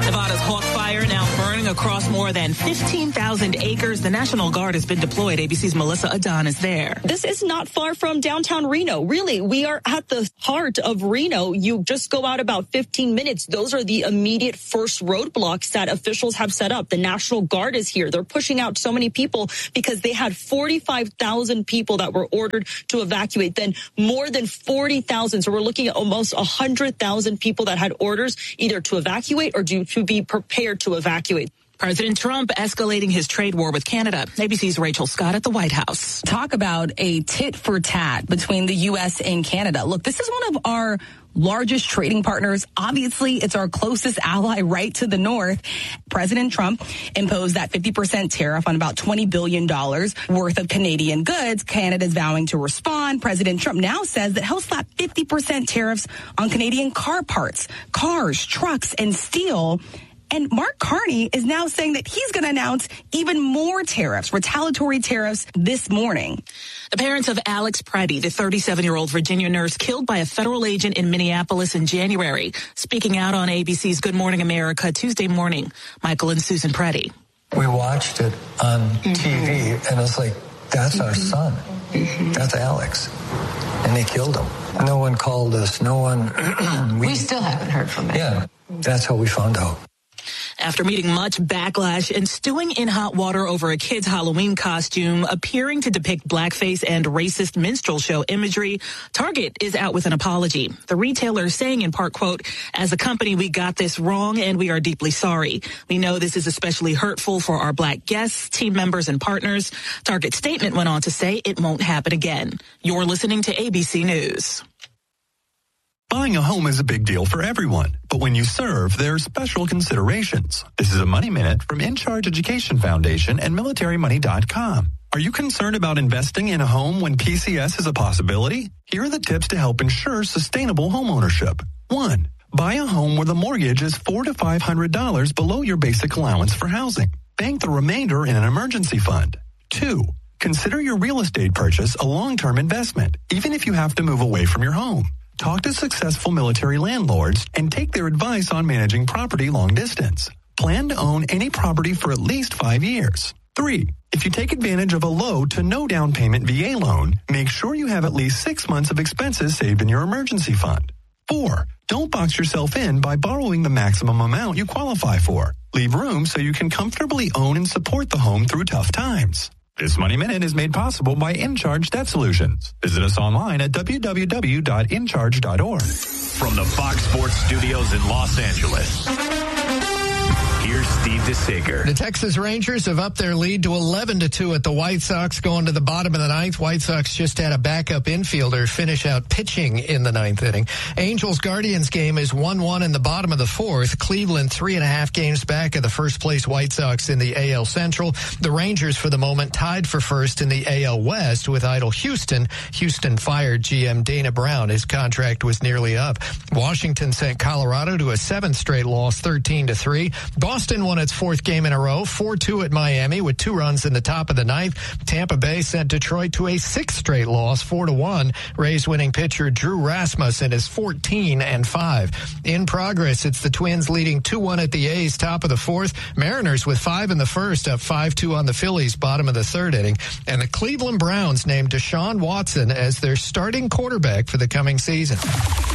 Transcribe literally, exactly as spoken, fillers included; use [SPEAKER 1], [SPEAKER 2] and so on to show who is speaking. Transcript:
[SPEAKER 1] Nevada's Hawk Fire now burning across more than fifteen thousand acres. The National Guard has been deployed. A B C's Melissa Adon is there.
[SPEAKER 2] This is not far from downtown Reno. Really, we are at the heart of Reno. You just go out about fifteen minutes. Those are the immediate first roadblocks that officials have set up. The National Guard is here. They're pushing out so many people because they had forty-five thousand people that were ordered to evacuate. Then more than forty thousand. So we're looking at almost one hundred thousand people that had orders either to evacuate or to, to be prepared to evacuate.
[SPEAKER 1] President Trump escalating his trade war with Canada. A B C's Rachel Scott at the White House.
[SPEAKER 3] Talk about a tit for tat between the U S and Canada. Look, this is one of our largest trading partners. Obviously, it's our closest ally right to the north. President Trump imposed that fifty percent tariff on about twenty billion dollars worth of Canadian goods. Canada's vowing to respond. President Trump now says that he'll slap fifty percent tariffs on Canadian car parts, cars, trucks, and steel. And Mark Carney is now saying that he's going to announce even more tariffs, retaliatory tariffs this morning.
[SPEAKER 1] The parents of Alex Preddy, the thirty-seven-year-old Virginia nurse killed by a federal agent in Minneapolis in January, speaking out on A B C's Good Morning America Tuesday morning. Michael and Susan Preddy.
[SPEAKER 4] We watched it on mm-hmm. T V, and it's like, that's our son. Mm-hmm. That's Alex. And they killed him. No one called us. No one...
[SPEAKER 5] we, we still haven't heard from him.
[SPEAKER 4] Yeah, that's how we found out.
[SPEAKER 1] After meeting much backlash and stewing in hot water over a kid's Halloween costume appearing to depict blackface and racist minstrel show imagery, Target is out with an apology. The retailer is saying in part, quote, "As a company, we got this wrong and we are deeply sorry. We know this is especially hurtful for our black guests, team members, and partners." Target's statement went on to say it won't happen again. You're listening to A B C News.
[SPEAKER 6] Buying a home is a big deal for everyone, but when you serve, there are special considerations. This is a Money Minute from In Charge Education Foundation and military money dot com. Are you concerned about investing in a home when P C S is a possibility? Here are the tips to help ensure sustainable homeownership. One, buy a home where the mortgage is four hundred to five hundred dollars below your basic allowance for housing. Bank the remainder in an emergency fund. Two, consider your real estate purchase a long-term investment, even if you have to move away from your home. Talk to successful military landlords and take their advice on managing property long distance. Plan to own any property for at least five years. Three, if you take advantage of a low to no down payment V A loan, make sure you have at least six months of expenses saved in your emergency fund. Four, don't box yourself in by borrowing the maximum amount you qualify for. Leave room so you can comfortably own and support the home through tough times. This Money Minute is made possible by InCharge Debt Solutions. Visit us online at w w w dot in charge dot org.
[SPEAKER 7] From the Fox Sports Studios in Los Angeles, here's Steve DeSager.
[SPEAKER 8] The Texas Rangers have upped their lead to eleven to two at the White Sox going to the bottom of the ninth. White Sox just had a backup infielder finish out pitching in the ninth inning. Angels-Guardians game is one one in the bottom of the fourth. Cleveland three and a half games back of the first place White Sox in the A L Central. The Rangers for the moment tied for first in the A L West with idle Houston. Houston fired G M Dana Brown. His contract was nearly up. Washington sent Colorado to a seventh straight loss, thirteen to three. Boston won its fourth game in a row, four two at Miami with two runs in the top of the ninth. Tampa Bay sent Detroit to a sixth straight loss, four to one. Rays winning pitcher Drew Rasmussen is fourteen and five. In progress, it's the Twins leading two one at the A's, top of the fourth. Mariners with five in the first, up five two on the Phillies, bottom of the third inning. And the Cleveland Browns named Deshaun Watson as their starting quarterback for the coming season.